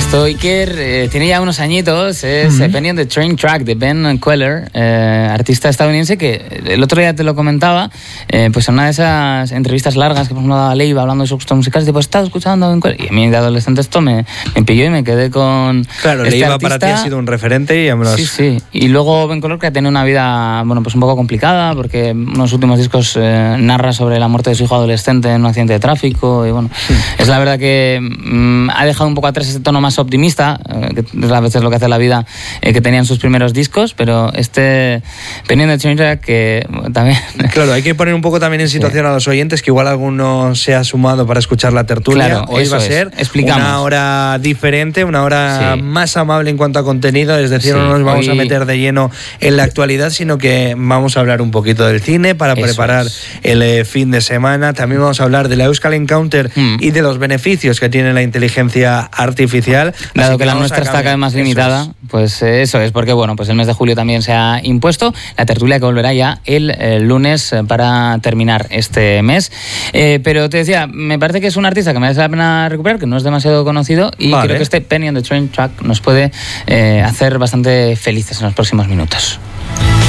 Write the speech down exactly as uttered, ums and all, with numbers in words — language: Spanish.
Esto Iker eh, tiene ya unos añitos, es uh-huh. Penny on the Train Track de Ben Queller, eh, artista estadounidense que el otro día te lo comentaba, eh, pues en una de esas entrevistas largas que por ejemplo daba Leiva hablando de sus gustos musicales, tipo, estaba escuchando a Ben Queller, y a mí de adolescente esto me, me pilló y me quedé con Claro, este Leiva artista. Para ti ha sido un referente y ya me lo has... Sí, sí, y luego Ben Queller que ha tenido una vida, bueno, pues un poco complicada, porque en unos últimos discos eh, narra sobre la muerte de su hijo adolescente en un accidente de tráfico, y bueno, sí. es la verdad que mmm, ha dejado un poco atrás ese tono más optimista, eh, que es a veces lo que hace la vida, eh, que tenían sus primeros discos, pero este Penny on the Train Track que bueno, también... Claro, hay que poner un poco también en situación sí. a los oyentes, que igual alguno se ha sumado para escuchar la tertulia. Claro, hoy va a ser una hora diferente, una hora sí. más amable en cuanto a contenido, es decir, sí, no nos vamos hoy... a meter de lleno en la actualidad, sino que vamos a hablar un poquito del cine para eso preparar es. el eh, fin de semana. También vamos a hablar de la Euskal Encounter mm. y de los beneficios que tiene la inteligencia artificial. Dado que, que la nuestra está cada vez más limitada, es. pues eh, eso es porque bueno, pues el mes de julio también se ha impuesto la tertulia que volverá ya el, el lunes para terminar este mes. Eh, pero te decía, me parece que es un artista que merece la pena recuperar, que no es demasiado conocido y vale. creo que este Penny on the Train Track nos puede eh, hacer bastante felices en los próximos minutos.